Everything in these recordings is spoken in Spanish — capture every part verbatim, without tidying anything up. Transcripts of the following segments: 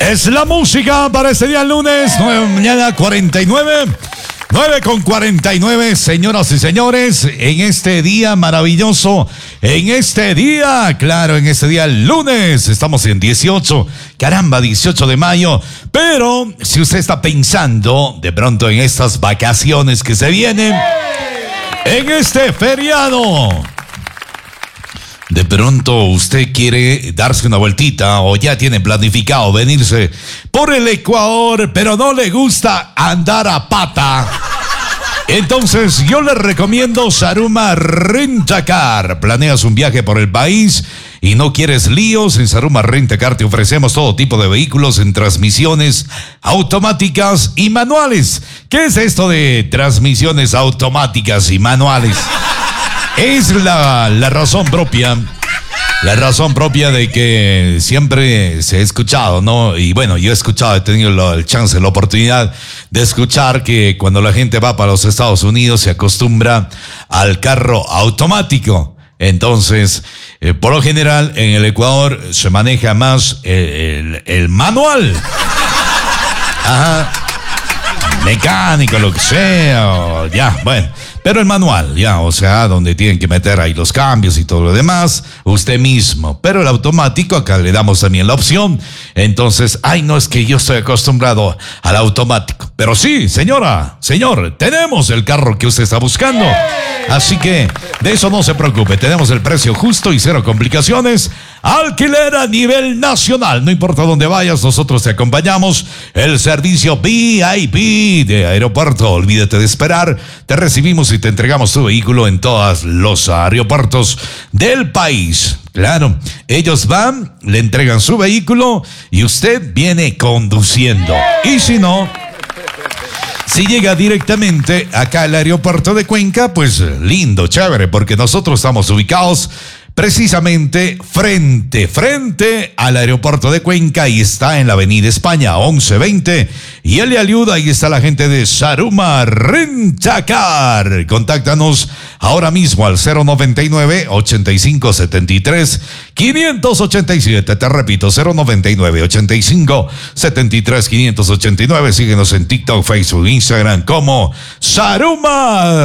Es la música para este día lunes, nueve de la mañana, cuarenta y nueve. nueve con cuarenta y nueve, señoras y señores, en este día maravilloso, en este día, claro, en este día lunes, estamos en dieciocho, caramba, dieciocho de mayo, pero si usted está pensando de pronto en estas vacaciones que se vienen, en este feriado, de pronto usted quiere darse una vueltita o ya tiene planificado venirse por el Ecuador, pero no le gusta andar a pata. Entonces yo le recomiendo Saruma Rentacar. Planeas un viaje por el país y no quieres líos. En Saruma Rentacar te ofrecemos todo tipo de vehículos en transmisiones automáticas y manuales. ¿Qué es esto de transmisiones automáticas y manuales? Es la, la razón propia, la razón propia de que siempre se ha escuchado, ¿no? Y bueno, yo he escuchado, he tenido la, el chance, la oportunidad de escuchar que cuando la gente va para los Estados Unidos se acostumbra al carro automático. Entonces, eh, por lo general, en el Ecuador se maneja más el, el, el manual. Ajá. Mecánico, lo que sea, o ya, bueno. Pero el manual, ya, o sea, donde tienen que meter ahí los cambios y todo lo demás, usted mismo. Pero el automático, acá le damos también la opción. Entonces, ay, no, es que yo estoy acostumbrado al automático. Pero sí, señora, señor, tenemos el carro que usted está buscando. Así que de eso no se preocupe, tenemos el precio justo y cero complicaciones. Alquiler a nivel nacional, no importa dónde vayas, nosotros te acompañamos. El servicio V I P de aeropuerto, olvídate de esperar, te recibimos y te entregamos tu vehículo en todos los aeropuertos del país. Claro, ellos van, le entregan su vehículo y usted viene conduciendo. Y si no, si llega directamente acá al aeropuerto de Cuenca, pues lindo, chévere, porque nosotros estamos ubicados precisamente frente, frente al aeropuerto de Cuenca y está en la avenida España once veinte. Y él le ayuda, ahí está la gente de Saruma Rentacar. Contáctanos ahora mismo al cero noventa y nueve, ochenta y cinco, setenta y tres, quinientos ochenta y siete. Te repito, cero noventa y nueve, ochenta y cinco, setenta y tres, quinientos ochenta y nueve. Síguenos en TikTok, Facebook, Instagram como Saruma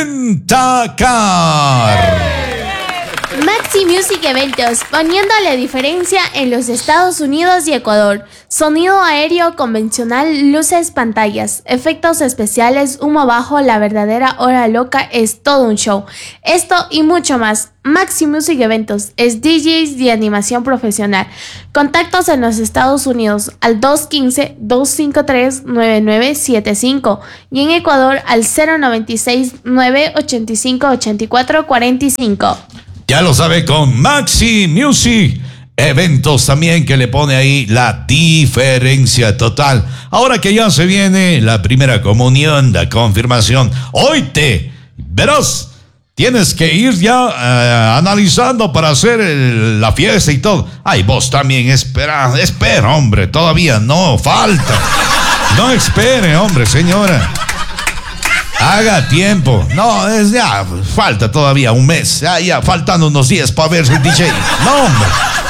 Rentacar. Maxi Music Eventos, poniendo la diferencia en los Estados Unidos y Ecuador. Sonido aéreo convencional, luces, pantallas, efectos especiales, humo bajo, la verdadera hora loca, es todo un show. Esto y mucho más. Maxi Music Eventos es D Js de animación profesional. Contactos en los Estados Unidos al dos uno cinco, dos cinco tres, nueve nueve siete cinco y en Ecuador al cero noventa y seis, nueve ochenta y cinco, ochenta y cuatro cuarenta y cinco. Ya lo sabe, con Maxi Music Eventos también, que le pone ahí la diferencia total. Ahora que ya se viene la primera comunión, la confirmación, hoy te verás, tienes que ir ya uh, analizando para hacer el, la fiesta y todo. Ay, vos también espera, espera, hombre, todavía no, falta. No espere, hombre, señora. Haga tiempo. No, es ya, falta todavía un mes. Ya, ya, faltan unos días para ver el D J. No, hombre.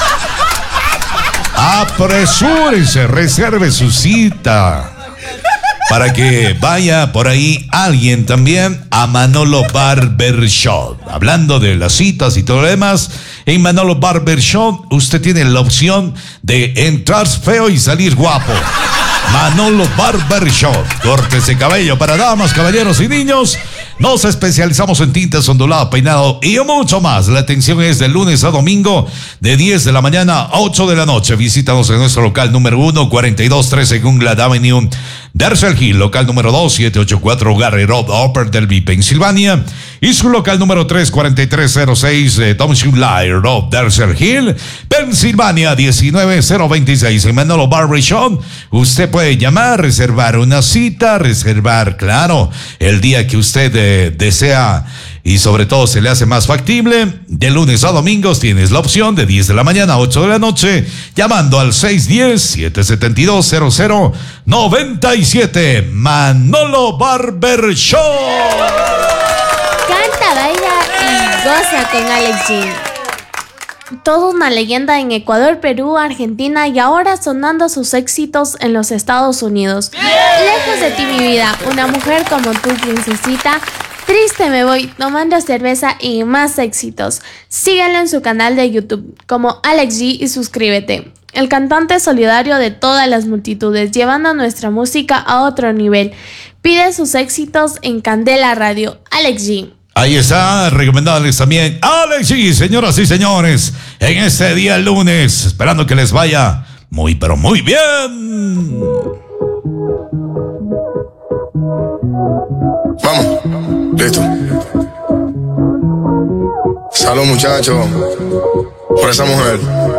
Apresúrese, reserve su cita. Para que vaya por ahí alguien también a Manolo Barber Shop. Hablando de las citas y todo lo demás, en Manolo Barber Shop usted tiene la opción de entrar feo y salir guapo. Manolo Barber Shop, cortes de cabello para damas, caballeros y niños. Nos especializamos en tintes, ondulado, peinado y mucho más. La atención es de lunes a domingo de diez de la mañana a ocho de la noche. Visítanos en nuestro local número uno, cuarenta y dos trece Gungla Avenue, Darcel Hill, local número dos, setecientos ochenta y cuatro Garry Road, Upper Delby, Pensilvania, y su local número tres, cuarenta y tres cero seis eh, Township Line Road, Darcel Hill, Pensilvania, diecinueve cero veintiséis. En Manolo Barber Shop usted puede llamar, reservar una cita, reservar, claro, el día que usted eh, desea y sobre todo se le hace más factible. De lunes a domingos tienes la opción de diez de la mañana a ocho de la noche, llamando al seis uno cero, siete siete dos, cero cero nueve siete. Manolo Barber Show. Canta, baila y goza con Alex G. Toda una leyenda en Ecuador, Perú, Argentina y ahora sonando sus éxitos en los Estados Unidos. Lejos de ti mi vida, una mujer como tú, princesita. Triste me voy, tomando cerveza y más éxitos. Síguelo en su canal de YouTube como Alex G y suscríbete. El cantante solidario de todas las multitudes, llevando nuestra música a otro nivel. Pide sus éxitos en Candela Radio. Alex G. Ahí está, recomendarles también Alex G, señoras y señores, en este día lunes, esperando que les vaya muy, pero muy bien. Vamos, listo. Salud, muchachos, por esa mujer.